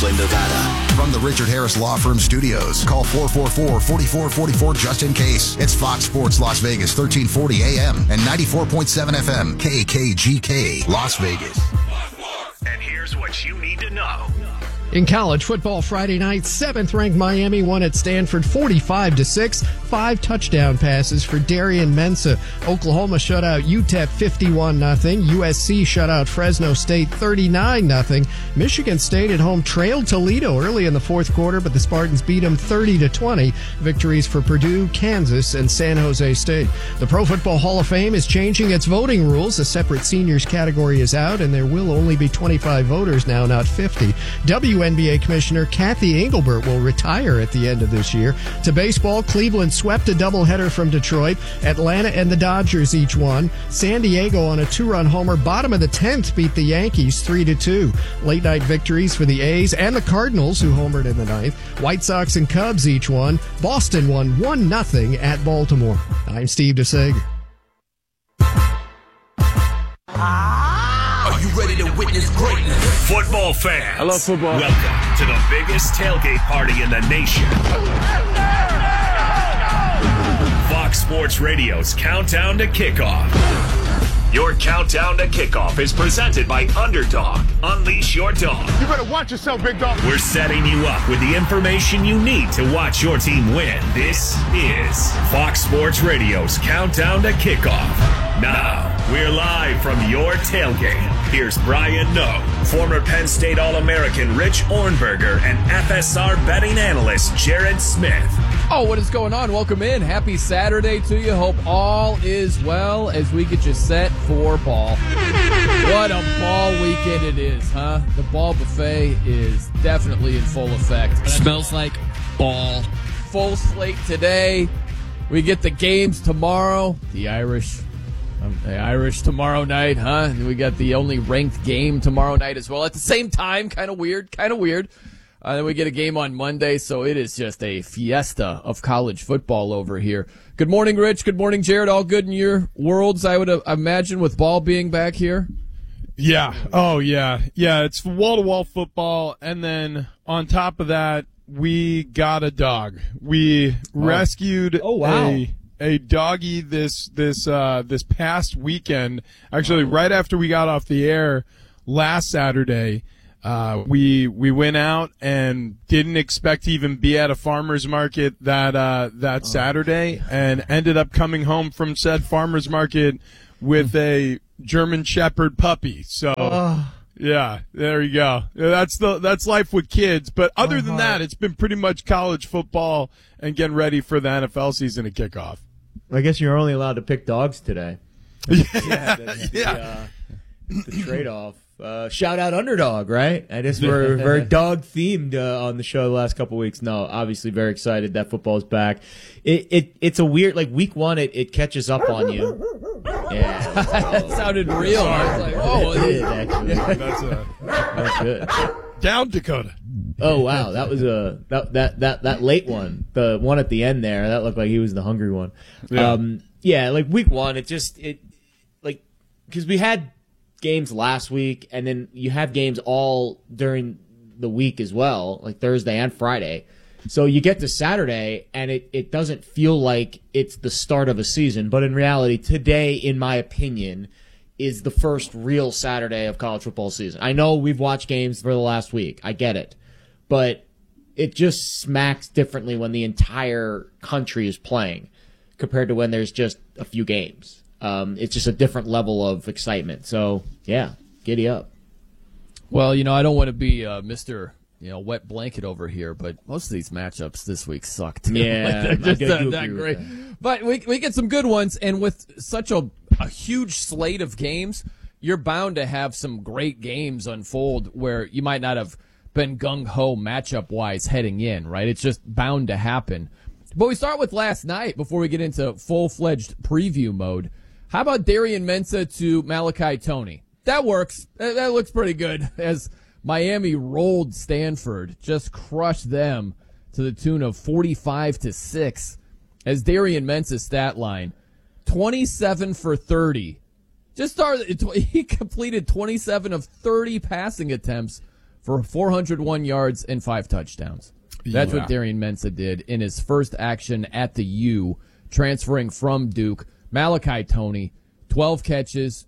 Lakeland, Nevada. From the Richard Harris Law Firm Studios, call 444-4444 just in case. It's Fox Sports Las Vegas, 1340 AM and 94.7 FM, KKGK, Las Vegas. And here's what you need to know. In college football Friday night, 7th-ranked Miami won at Stanford 45-6. 5 touchdown passes for Darian Mensah. Oklahoma shut out UTEP 51-0. USC shut out Fresno State 39-0. Michigan State at home trailed Toledo early in the fourth quarter, but the Spartans beat them 30-20. Victories for Purdue, Kansas, and San Jose State. The Pro Football Hall of Fame is changing its voting rules. A separate seniors category is out, and there will only be 25 voters now, not 50. WNBA Commissioner Kathy Engelbert will retire at the end of this year. To baseball, Cleveland swept a doubleheader from Detroit. Atlanta and the Dodgers each won. San Diego on a 2-run homer, bottom of the 10th, beat the Yankees 3-2. Late night victories for the A's and the Cardinals, who homered in the ninth. White Sox and Cubs each won. Boston won 1-0 at Baltimore. I'm Steve DeSager. Are you ready to witness greatness? Football fans. I love football. Welcome to the biggest tailgate party in the nation. Fox Sports Radio's Countdown to Kickoff. Your Countdown to Kickoff is presented by Underdog. Unleash your dog. You better watch yourself, big dog. We're setting you up with the information you need to watch your team win. This is Fox Sports Radio's Countdown to Kickoff. Now, we're live from your tailgate. Here's Brian Noe, former Penn State All-American Rich Ornberger, and FSR betting analyst Jared Smith. Oh, what is going on? Welcome in. Happy Saturday to you. Hope all is well as we get you set for ball. What a ball weekend it is, huh? The ball buffet is definitely in full effect. Smells like ball. Full slate today. We get the games tomorrow. The Irish tomorrow night, huh? And we got the only ranked game tomorrow night as well. At the same time, kind of weird. Then we get a game on Monday, so it is just a fiesta of college football over here. Good morning, Rich. Good morning, Jared. All good in your worlds, I would imagine, with ball being back here? Yeah. Oh, yeah. Yeah, it's wall-to-wall football, and then on top of that, we got a dog. We rescued a doggy this past weekend. Actually, right after we got off the air last Saturday. We went out and didn't expect to even be at a farmer's market that Saturday, and ended up coming home from said farmer's market with a German Shepherd puppy. So yeah, there you go. That's life with kids. But other than that, it's been pretty much college football and getting ready for the NFL season to kick off. I guess you're only allowed to pick dogs today. Yeah. The trade-off. Shout out Underdog, right? I guess we're very dog themed on the show the last couple weeks. No, obviously very excited that football's back. It's a weird, like week one, it catches up on you. Yeah, that sounded real. I was like, whoa, it did actually. That's good. Down Dakota. Oh wow, that was that late one, the one at the end there. That looked like he was the hungry one. Yeah, like week one, because we had games last week, and then you have games all during the week as well, like Thursday and Friday. So you get to Saturday, and it doesn't feel like it's the start of a season. But in reality, today, in my opinion, is the first real Saturday of college football season. I know we've watched games for the last week. I get it. But it just smacks differently when the entire country is playing compared to when there's just a few games. It's just a different level of excitement. So, yeah, giddy up. Well, I don't want to be Mr. Wet blanket over here, but most of these matchups this week suck too. Yeah, they're just not great. But we get some good ones, and with such a huge slate of games, you're bound to have some great games unfold where you might not have been gung-ho matchup-wise heading in, right? It's just bound to happen. But we start with last night before we get into full-fledged preview mode. How about Darian Mensah to Malachi Toney? That works. That looks pretty good as Miami rolled Stanford, just crushed them to the tune of 45-6. As Darian Mensah's stat line, 27 for 30. He completed 27 of 30 passing attempts for 401 yards and 5 touchdowns. That's what Darian Mensah did in his first action at the U, transferring from Duke. Malachi Toney, 12 catches,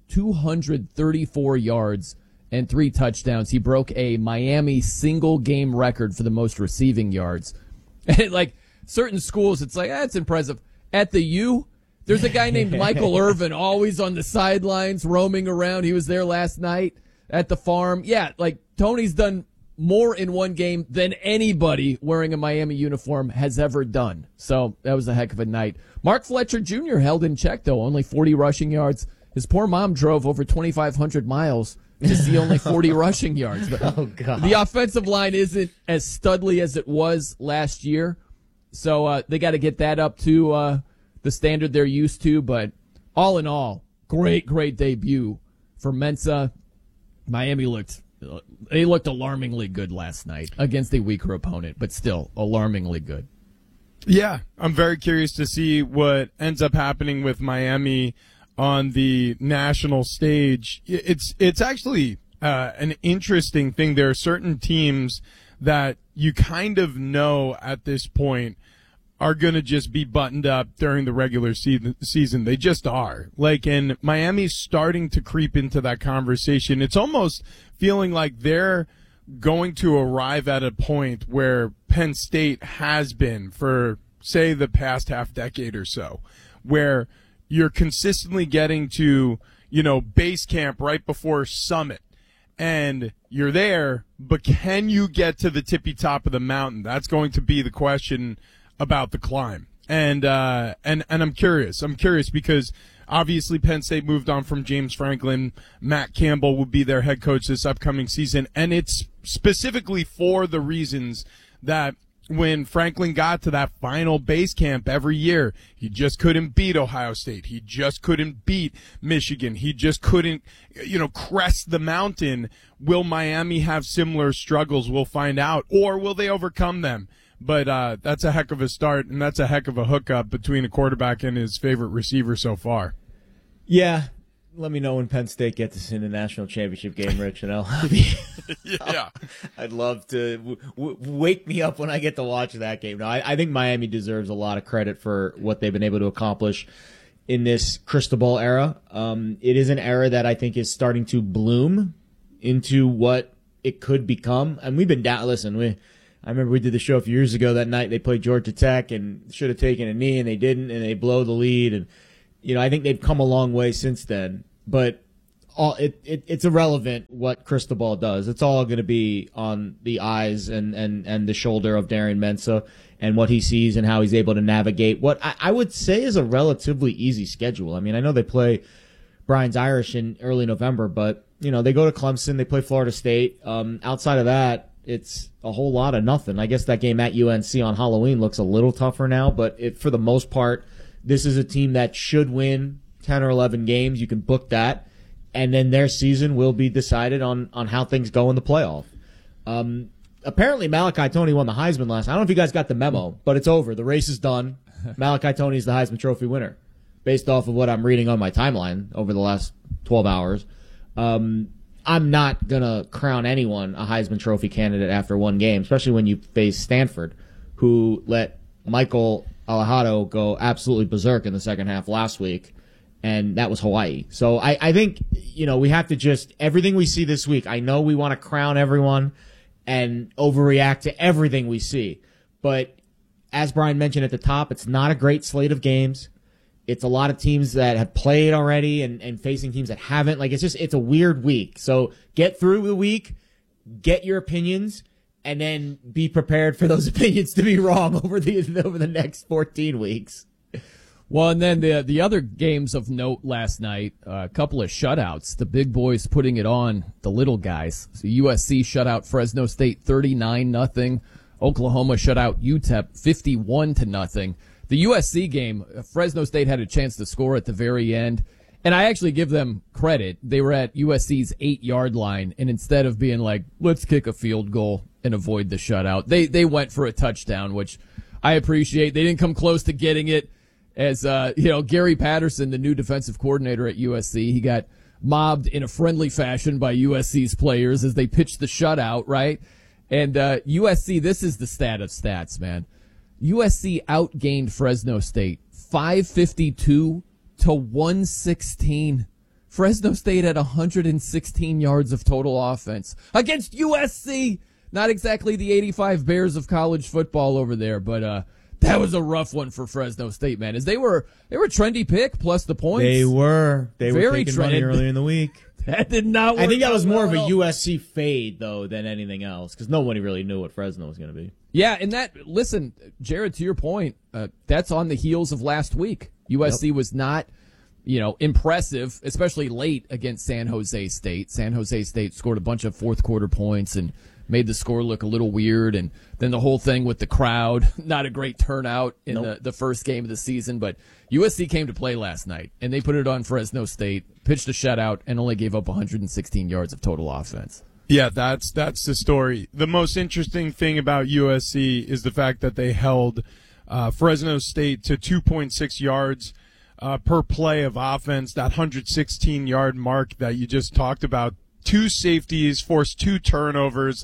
234 yards, and 3 touchdowns. He broke a Miami single-game record for the most receiving yards. And like certain schools, it's like, it's impressive. At the U, there's a guy named Michael Irvin always on the sidelines roaming around. He was there last night at the farm. Yeah, like Tony's done more in one game than anybody wearing a Miami uniform has ever done. So that was a heck of a night. Mark Fletcher Jr. held in check, though, only 40 rushing yards. His poor mom drove over 2,500 miles to see only 40 rushing yards. But God. The offensive line isn't as studly as it was last year. So they got to get that up to the standard they're used to. But all in all, great debut for Mensah. Miami looked alarmingly good last night against a weaker opponent, but still alarmingly good. Yeah, I'm very curious to see what ends up happening with Miami on the national stage. It's actually an interesting thing. There are certain teams that you kind of know at this point are going to just be buttoned up during the regular season. They just are. And Miami's starting to creep into that conversation. It's almost feeling like they're going to arrive at a point where Penn State has been for, say, the past half decade or so, where you're consistently getting to, base camp right before summit. And you're there, but can you get to the tippy top of the mountain? That's going to be the question about the climb. And I'm curious. I'm curious because obviously Penn State moved on from James Franklin. Matt Campbell will be their head coach this upcoming season. And it's specifically for the reasons that when Franklin got to that final base camp every year, he just couldn't beat Ohio State. He just couldn't beat Michigan. He just couldn't, crest the mountain. Will Miami have similar struggles? We'll find out. Or will they overcome them? But that's a heck of a start, and that's a heck of a hookup between a quarterback and his favorite receiver so far. Yeah. Let me know when Penn State gets us in the national championship game, Rich, and I'd love to wake me up when I get to watch that game. No, I think Miami deserves a lot of credit for what they've been able to accomplish in this Cristobal era. It is an era that I think is starting to bloom into what it could become. And we've been down. Listen, I remember we did the show a few years ago. That night they played Georgia Tech and should have taken a knee, and they didn't, and they blow the lead. And I think they've come a long way since then. But it's irrelevant what Cristobal does. It's all going to be on the eyes and the shoulder of Darian Mensah and what he sees and how he's able to navigate what I would say is a relatively easy schedule. I mean, I know they play Brian's Irish in early November, but they go to Clemson, they play Florida State. Outside of that, it's a whole lot of nothing. I guess that game at UNC on Halloween looks a little tougher now, but for the most part, this is a team that should win 10 or 11 games. You can book that, and then their season will be decided on how things go in the playoff. Apparently, Malachi Toney won the Heisman last night. I don't know if you guys got the memo, but it's over. The race is done. Malachi Toney is the Heisman Trophy winner, based off of what I'm reading on my timeline over the last 12 hours. I'm not going to crown anyone a Heisman Trophy candidate after one game, especially when you face Stanford, who let Michael Alejado go absolutely berserk in the second half last week, and that was Hawaii. So I think, we have to just, everything we see this week, I know we want to crown everyone and overreact to everything we see, but as Brian mentioned at the top, it's not a great slate of games. It's a lot of teams that have played already and facing teams that haven't. It's a weird week. So get through the week, get your opinions, and then be prepared for those opinions to be wrong over the next 14 weeks. Well, and then the other games of note last night, a couple of shutouts. The big boys putting it on the little guys. So USC shut out Fresno State 39-0. Oklahoma shut out UTEP 51-0. The USC game, Fresno State had a chance to score at the very end. And I actually give them credit. They were at USC's 8-yard line, and instead of being like, let's kick a field goal and avoid the shutout, they went for a touchdown, which I appreciate. They didn't come close to getting it. As Gary Patterson, the new defensive coordinator at USC, he got mobbed in a friendly fashion by USC's players as they pitched the shutout, right? And USC, this is the stat of stats, man. USC outgained Fresno State 552 to 116. Fresno State had 116 yards of total offense against USC. Not exactly the 85 Bears of college football over there, but that was a rough one for Fresno State, man. As they were a trendy pick plus the points. They were Very taking money earlier in the week. That did not work. I think that was more of a well. USC fade though than anything else because nobody really knew what Fresno was going to be. Yeah, and listen, Jared, to your point, that's on the heels of last week. USC was not, impressive, especially late against San Jose State. San Jose State scored a bunch of fourth quarter points and made the score look a little weird. And then the whole thing with the crowd, not a great turnout in the first game of the season. But USC came to play last night, and they put it on Fresno State, pitched a shutout, and only gave up 116 yards of total offense. Yeah, that's the story. The most interesting thing about USC is the fact that they held Fresno State to 2.6 yards per play of offense, that 116-yard mark that you just talked about. 2 safeties, forced 2 turnovers.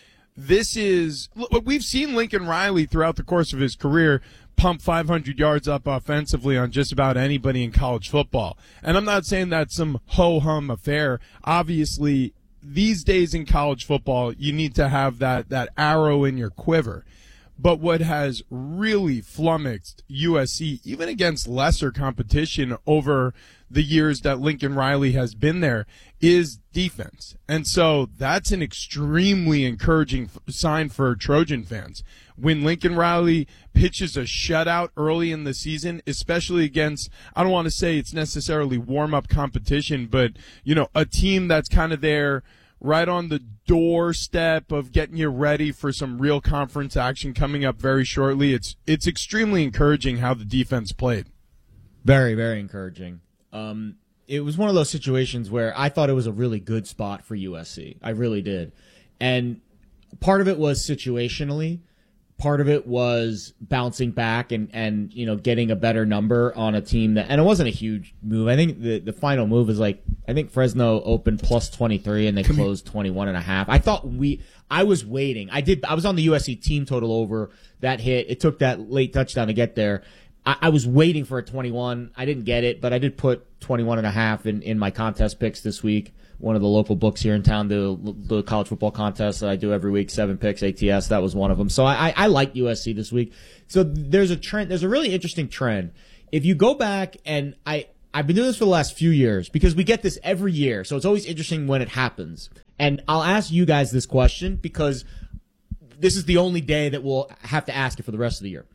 We've seen Lincoln Riley throughout the course of his career pump 500 yards up offensively on just about anybody in college football. And I'm not saying that's some ho-hum affair. Obviously, these days in college football, you need to have that arrow in your quiver. But what has really flummoxed USC, even against lesser competition over the years that Lincoln Riley has been there, is defense. And so that's an extremely encouraging sign for Trojan fans. When Lincoln Riley pitches a shutout early in the season, especially against, I don't want to say it's necessarily warm-up competition, but, a team that's kind of there right on the doorstep of getting you ready for some real conference action coming up very shortly. It's extremely encouraging how the defense played. Very, very encouraging. It was one of those situations where I thought it was a really good spot for USC. I really did. And part of it was situationally. Part of it was bouncing back and getting a better number on a team and it wasn't a huge move. I think the final move is I think Fresno opened plus 23 and they closed 21.5. I was waiting. I was on the USC team total over that hit. It took that late touchdown to get there. I was waiting for a 21. I didn't get it, but I did put 21.5 in my contest picks this week. One of the local books here in town, the college football contest that I do every week, 7 picks, ATS, that was one of them. So I like USC this week. So there's a trend. There's a really interesting trend. If you go back, and I've been doing this for the last few years because we get this every year. So it's always interesting when it happens. And I'll ask you guys this question because this is the only day that we'll have to ask it for the rest of the year.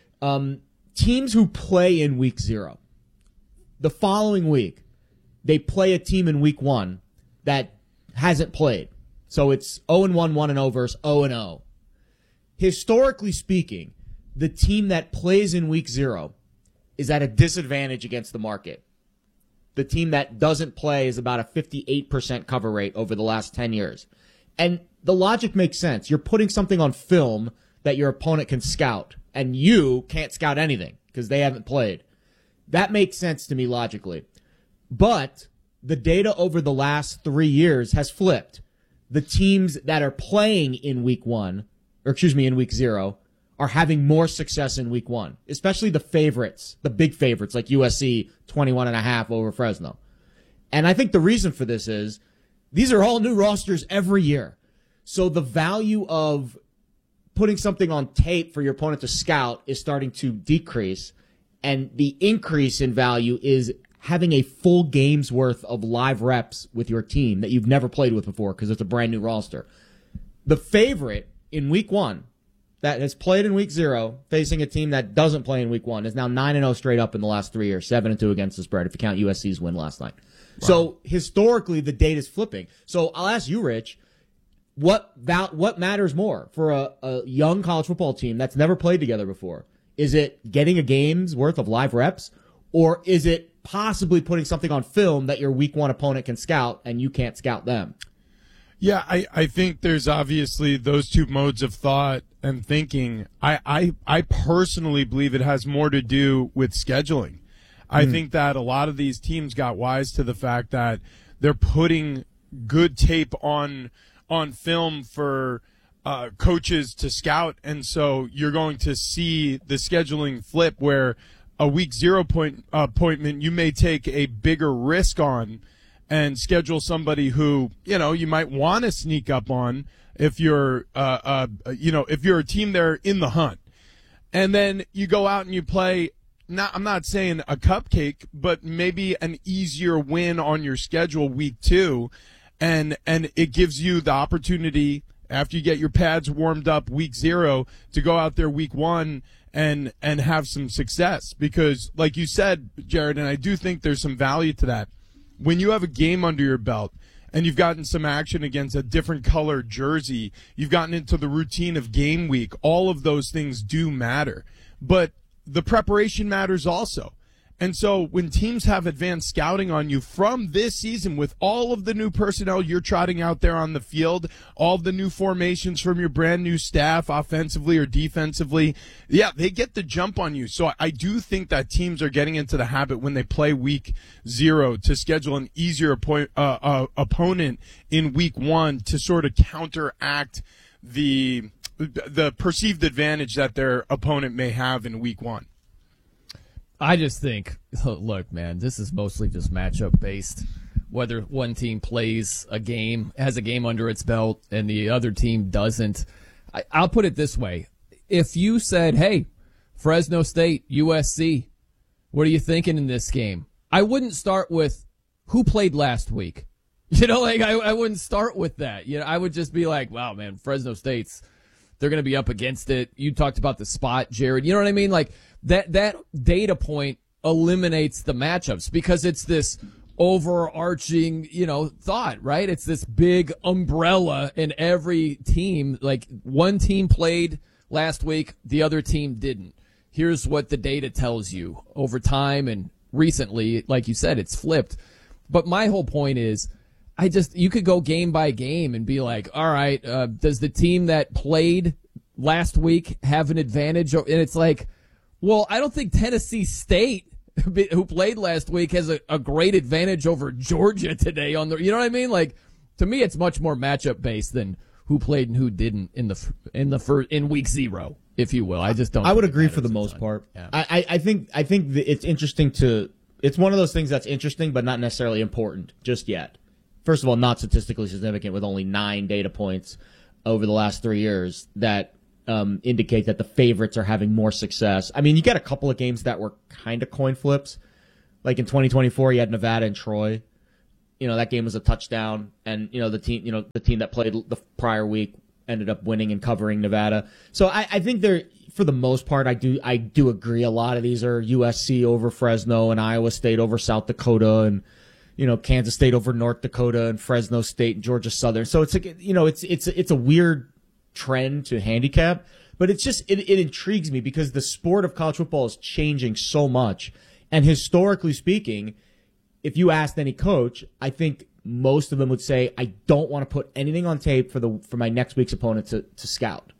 Teams who play in week 0, the following week, they play a team in week 1 that hasn't played. So it's 0-1, 1-0 versus 0-0. Historically speaking, the team that plays in week 0 is at a disadvantage against the market. The team that doesn't play is about a 58% cover rate over the last 10 years. And the logic makes sense. You're putting something on film that your opponent can scout, and you can't scout anything because they haven't played. That makes sense to me logically. But the data over the last 3 years has flipped. The teams that are playing in week 0, are having more success in week 1, especially the favorites, the big favorites like USC 21.5 over Fresno. And I think the reason for this is these are all new rosters every year. So the value of putting something on tape for your opponent to scout is starting to decrease. And the increase in value is having a full game's worth of live reps with your team that you've never played with before because it's a brand new roster. The favorite in week 1 that has played in week 0 facing a team that doesn't play in week 1 is now 9-0 straight up in the last 3 years, 7-2 against the spread if you count USC's win last night. Wow. So historically, the data's flipping. So I'll ask you, Rich, what matters more for a young college football team that's never played together before? Is it getting a game's worth of live reps, or is it possibly putting something on film that your week 1 opponent can scout and you can't scout them? Yeah, I think there's obviously those two modes of thought and thinking. I personally believe it has more to do with scheduling. I think that a lot of these teams got wise to the fact that they're putting good tape on film for coaches to scout, and so you're going to see the scheduling flip where a week 0 appointment you may take a bigger risk on and schedule somebody who you might want to sneak up on if you're if you're a team there in the hunt, and then you go out and you play. I'm not saying a cupcake, but maybe an easier win on your schedule week 2, and it gives you the opportunity after you get your pads warmed up week 0 to go out there week 1 and have some success. Because like you said, Jared, and I do think there's some value to that, when you have a game under your belt and you've gotten some action against a different color jersey, you've gotten into the routine of game week, all of those things do matter. But the preparation matters also. And so when teams have advanced scouting on you from this season with all of the new personnel you're trotting out there on the field, all the new formations from your brand new staff offensively or defensively, they get the jump on you. So I do think that teams are getting into the habit when they play week 0 to schedule an easier opponent in week 1 to sort of counteract the perceived advantage that their opponent may have in week 1. I just think, look, man, this is mostly just matchup based. Whether one team plays a game, has a game under its belt, and the other team doesn't. I'll put it this way. If you said, hey, Fresno State, USC, what are you thinking in this game? I wouldn't start with who played last week. I wouldn't start with that. I would just be like, wow, man, Fresno State's, they're going to be up against it. You talked about the spot, Jared. You know what I mean? Like, that data point eliminates the matchups because it's this overarching, thought, right? It's this big umbrella in every team. Like, one team played last week, the other team didn't. Here's what the data tells you over time, and recently, like you said, it's flipped. But my whole point is, you could go game by game and be like, all right, does the team that played last week have an advantage? And it's like, well, I don't think Tennessee State, who played last week, has a great advantage over Georgia today on the. You know what I mean? Like, to me, it's much more matchup based than who played and who didn't in week 0, if you will. I just don't. I would agree for the most part. Yeah. I think it's interesting it's one of those things that's interesting but not necessarily important just yet. First of all, not statistically significant with only 9 data points over the last 3 years that indicate that the favorites are having more success. I mean, you got a couple of games that were kind of coin flips. Like in 2024, you had Nevada and Troy. That game was a touchdown, and the team that played the prior week ended up winning and covering Nevada. So I think they're, for the most part, I do agree. A lot of these are USC over Fresno and Iowa State over South Dakota and Kansas State over North Dakota and Fresno State and Georgia Southern. So it's like, it's a weird trend to handicap, but it's just, it intrigues me because the sport of college football is changing so much. And historically speaking, if you asked any coach, I think most of them would say, I don't want to put anything on tape for my next week's opponent to scout.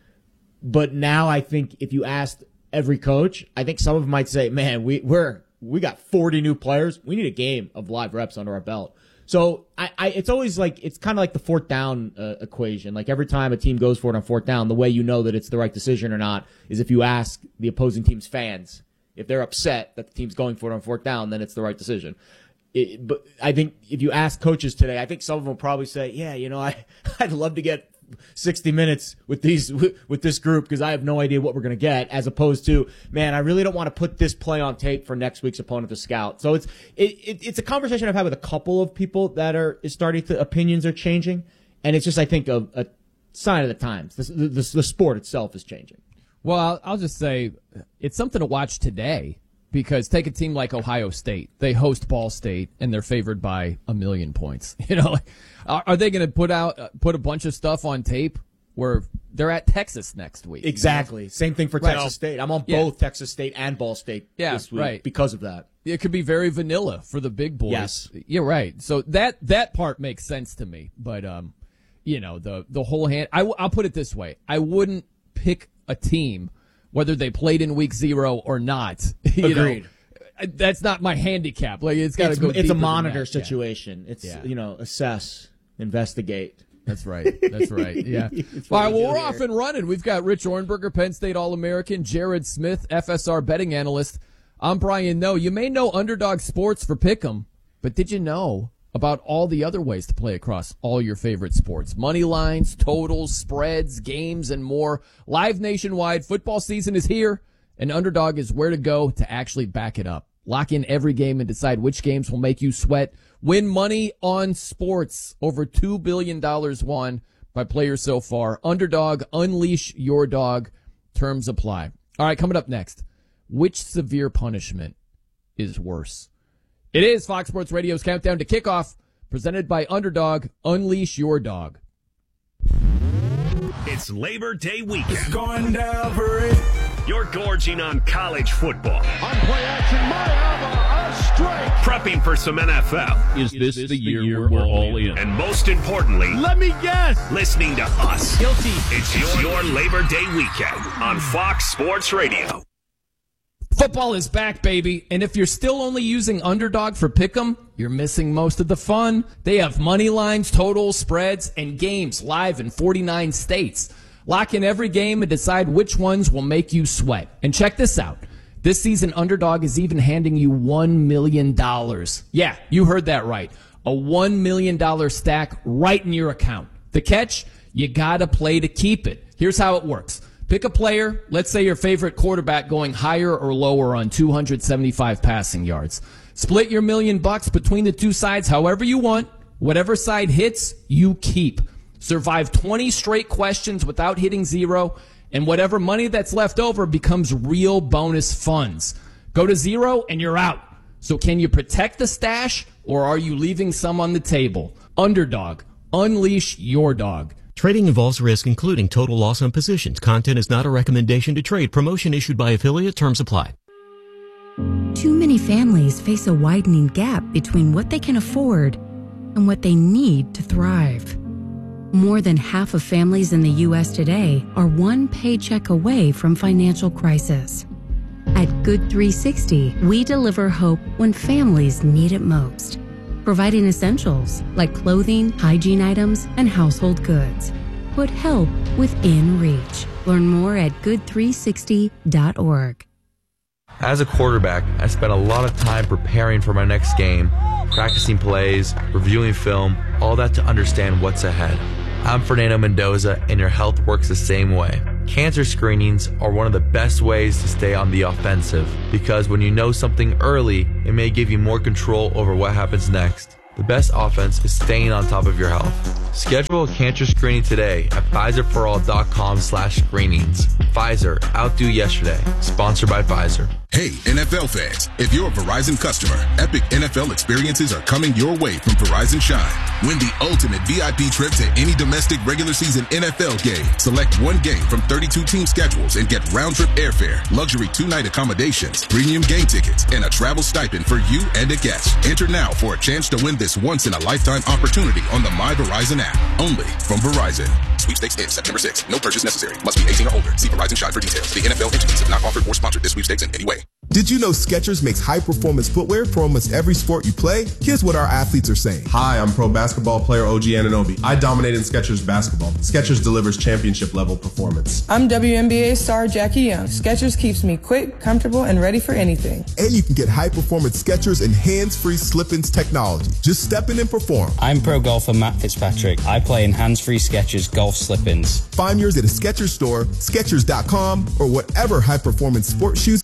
But now I think if you asked every coach, I think some of them might say, man, we got 40 new players. We need a game of live reps under our belt. So it's always like, it's kind of like the 4th down equation. Like every time a team goes for it on 4th down, the way you know that it's the right decision or not is if you ask the opposing team's fans. If they're upset that the team's going for it on 4th down, then it's the right decision. But I think if you ask coaches today, I think some of them will probably say, yeah, I'd love to get 60 minutes with this group because I have no idea what we're going to get, as opposed to, man, I really don't want to put this play on tape for next week's opponent to scout. So it's a conversation I've had with a couple of people that opinions are changing, and it's just, I think, a sign of the times. The sport itself is changing. Well, I'll just say it's something to watch today. Because take a team like Ohio State. They host Ball State, and they're favored by 1,000,000 points. Are they going to put a bunch of stuff on tape where they're at Texas next week? Exactly. Same thing for Texas State. I'm on both Texas State and Ball State this week because of that. It could be very vanilla for the big boys. Yes. You're right. So that part makes sense to me. But, the whole hand, I'll put it this way. I wouldn't pick a team whether they played in week 0 or not. Agreed. that's not my handicap. Like it's got to go. It's a monitor situation. It's assess, investigate. That's right. That's right. Yeah. All right. Well, we're off and running. We've got Rich Ornberger, Penn State All-American, Jared Smith, FSR betting analyst. I'm Brian Noe. You may know Underdog Sports for Pick'em, but did you know about all the other ways to play across all your favorite sports? Money lines, totals, spreads, games, and more. Live nationwide. Football season is here, and Underdog is where to go to actually back it up. Lock in every game and decide which games will make you sweat. Win money on sports. Over $2 billion won by players so far. Underdog, unleash your dog. Terms apply. All right, coming up next. Which severe punishment is worse? It is Fox Sports Radio's Countdown to Kickoff, presented by Underdog. Unleash your dog. It's Labor Day weekend. It's going down for it. You're gorging on college football. On play action, Miami, a strike. Prepping for some NFL. Is this the year we're all in? And most importantly, Let me guess. listening to us. Guilty. It's your Labor Day weekend on Fox Sports Radio. Football is back, baby. And if you're still only using Underdog for Pick'em, you're missing most of the fun. They have money lines, totals, spreads, and games live in 49 states. Lock in every game and decide which ones will make you sweat. And check this out. This season, Underdog is even handing you $1 million. Yeah, you heard that right. A $1 million stack right in your account. The catch? You gotta play to keep it. Here's how it works. Pick a player, let's say your favorite quarterback going higher or lower on 275 passing yards. Split your $1 million between the two sides however you want. Whatever side hits, you keep. Survive 20 straight questions without hitting zero, and whatever money that's left over becomes real bonus funds. Go to zero and you're out. So can you protect the stash, or are you leaving some on the table? Underdog. Unleash your dog. Trading involves risk, including total loss on positions. Content is not a recommendation to trade. Promotion issued by affiliate. Terms apply. Too many families face a widening gap between what they can afford and what they need to thrive. More than half of families in the U.S. today are one paycheck away from financial crisis. At Good 360, we deliver hope when families need it most, providing essentials like clothing, hygiene items, and household goods. Put help within reach. Learn more at good360.org. As a quarterback, I spent a lot of time preparing for my next game, practicing plays, reviewing film, all that to understand what's ahead. I'm Fernando Mendoza, and your health works the same way. Cancer screenings are one of the best ways to stay on the offensive, because when you know something early, it may give you more control over what happens next. The best offense is staying on top of your health. Schedule a cancer screening today at PfizerForAll.com/screenings. Pfizer, outdo yesterday. Sponsored by Pfizer. Hey, NFL fans, if you're a Verizon customer, epic NFL experiences are coming your way from Verizon Shine. Win the ultimate VIP trip to any domestic regular season NFL game. Select one game from 32 team schedules and get round-trip airfare, luxury 2-night accommodations, premium game tickets, and a travel stipend for you and a guest. Enter now for a chance to win this once-in-a-lifetime opportunity on the My Verizon app. Only from Verizon. Sweepstakes ends September 6th. No purchase necessary. Must be 18 or older. See Verizon Shine for details. The NFL entities have not offered or sponsored this sweepstakes in any way. Did you know Skechers makes high-performance footwear for almost every sport you play? Here's what our athletes are saying. Hi, I'm pro basketball player OG Anunoby. I dominate in Skechers basketball. Skechers delivers championship-level performance. I'm WNBA star Jackie Young. Skechers keeps me quick, comfortable, and ready for anything. And you can get high-performance Skechers and hands-free slip-ins technology. Just step in and perform. I'm pro golfer Matt Fitzpatrick. I play in hands-free Skechers golf slip-ins. Find yours at a Skechers store, Skechers.com, or whatever high-performance sports shoes.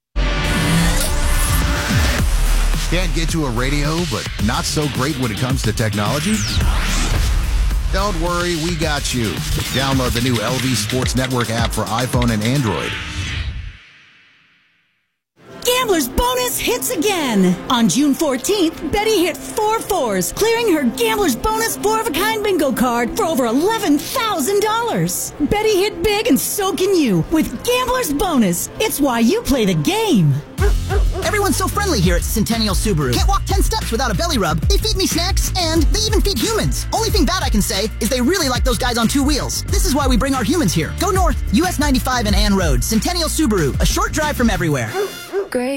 Can't get to a radio, but not so great when it comes to technology? Don't worry, we got you. Download the new LV Sports Network app for iPhone and Android. Gambler's Bonus hits again. On June 14th, Betty hit 4 fours, clearing her Gambler's Bonus 4-of-a-kind bingo card for over $11,000. Betty hit big, and so can you with Gambler's Bonus. It's why you play the game. Everyone's so friendly here at Centennial Subaru. Can't walk 10 steps without a belly rub. They feed me snacks, and they even feed humans. Only thing bad I can say is they really like those guys on 2 wheels. This is why we bring our humans here. Go north, US 95 and Ann Road. Centennial Subaru, a short drive from everywhere. Great.